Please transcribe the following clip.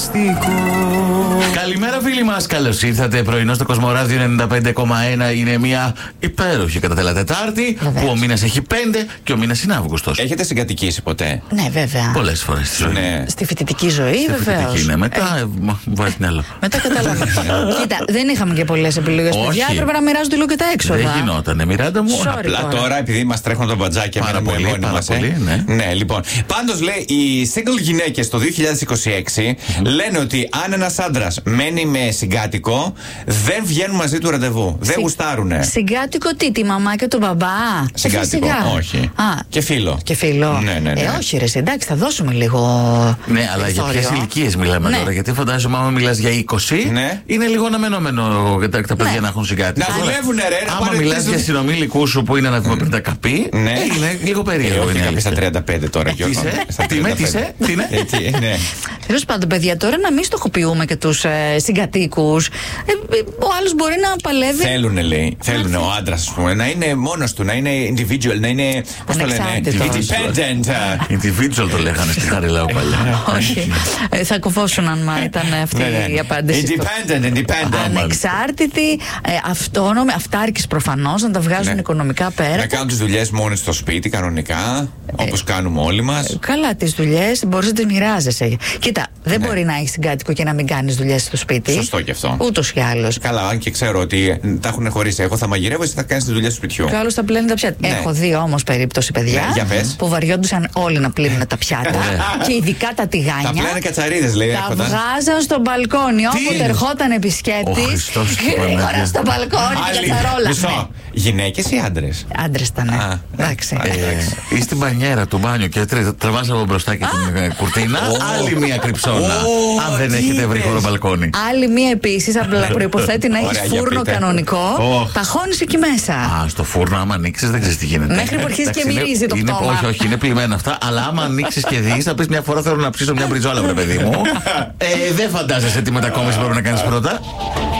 Καλημέρα φίλοι μας, καλώς ήρθατε. Πρωινό στο Κοσμοράδιο 95,1. Είναι μια υπέροχη κατά τέλα Τετάρτη. Βεβαίως. Που ο μήνας έχει 5 και ο μήνας είναι Αύγουστος. Έχετε συγκατοικήσει ποτέ? Ναι, βέβαια. Πολλές φορές στη ζωή. Ναι. Στη φοιτητική ζωή, βεβαίως. Ναι, μετά βάζει την άλλο. Μετά καταλαβαίνω. Κοίτα, δεν είχαμε και πολλές επιλογές, παιδιά. Έπρεπε να μοιράζονται λίγο και τα έξοδα. Δεν γινότανε, Μιράντα μου. Απλά τώρα, επειδή μας τρέχουν τα μπατζάκια πάρα πολύ, ναι, λοιπόν. Πάντως λέει, οι single γυναίκες το 2026 λένε ότι αν ένας άντρας μένει με συγκάτοικο, δεν βγαίνουν μαζί του ραντεβού. Δεν γουστάρουνε. Συγκάτοικο τι, τη μαμά και τον μπαμπά? Συγκάτοικο, όχι. Και φίλο. Και φίλο. Ναι. Όχι, ρε, εντάξει, θα δώσουμε λίγο. Ναι, αλλά για ποιες ηλικίες μιλάμε τώρα? Γιατί φαντάζομαι, άμα μιλάς για 20, είναι λίγο αναμενόμενο τα παιδιά να έχουν συγκάτοικο. Να δουλεύουνε, ρε. Άμα μιλάς για συνομήλικούς σου που είναι να πούμε πριν τα καπί, είναι λίγο περίεργο. Όχι καπί στα 35 τώρα. Τι είναι? Τέλος πάντων, παιδιά, τώρα να μην στοχοποιούμε και τους συγκατοίκους. Ο άλλος μπορεί να παλεύει. Θέλουνε, λέει. Θέλουνε ο άντρας, ας πούμε, να είναι μόνος του, να είναι individual, να είναι. Πώς το λένε? Independent. Individual το λέγανε στη Χαριλάου παλιά. Όχι. Θα κοφώσουν αν ήταν αυτή η απάντηση. Independent. Ανεξάρτητη, αυτόνομη, αυτάρκης προφανώς, να τα βγάζουν οικονομικά πέρα. Να κάνουν τις δουλειές μόνοι στο σπίτι, κανονικά, όπως κάνουμε όλοι μας. Καλά, τις δουλειές μπορείς να τις μοιράζεσαι. Κοίτα, δεν μπορεί να έχεις συγκάτοικο και να μην κάνεις δουλειές στο σπίτι. Σωστό και αυτό. Ούτως ή άλλως. Καλά, αν και ξέρω ότι τα έχουν χωρίσει. Εγώ θα μαγειρεύω, εσύ θα κάνεις τη δουλειά του σπιτιού. Και άλλος θα πλένει τα πιάτα. Έχω δει όμως περίπτωση, παιδιά, που βαριόντουσαν όλοι να πλύνουν τα πιάτα. Και ειδικά τα τηγάνια. Τα πλένε κατσαρίδες, λέει. Τα βγάζαν στο μπαλκόνι. Όποτε ερχόταν επισκέπτης, γρήγορα στο μπαλκόνι και κατσαρόλα. Γυναίκες ή άντρες? Άντρες ήταν. Εντάξει. Ή στην μπανιέρα του μπάνιου και τραβάς από μπροστά και την κουρτίνα. Άλλη μία κρυψώνα. Αν δεν έχετε βρει χώρο μπαλκόνι. Άλλη μία επίσης, απλά προϋποθέτει να έχεις φούρνο κανονικό. Ταχώνεις εκεί μέσα. Στο φούρνο, άμα ανοίξεις, δεν ξέρεις τι γίνεται. Μέχρι που αρχίζει και μυρίζει το πτώμα. Όχι, είναι πλημμένα αυτά. Αλλά άμα ανοίξεις και δεις, θα πεις μια φορά θέλω να ψήσω μια μπριζόλα, βρε παιδί μου. Δεν φαντάζεσαι τι μετακόμιση πρέπει να κάνεις πρώτα.